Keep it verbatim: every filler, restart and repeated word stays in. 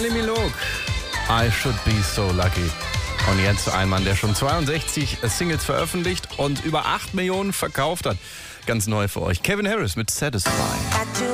Kylie Minogue, I Should Be So Lucky. Und jetzt ein Mann, der schon zweiundsechzig Singles veröffentlicht und über acht Millionen verkauft hat. Ganz neu für euch. Kevin Harris mit Satisfy.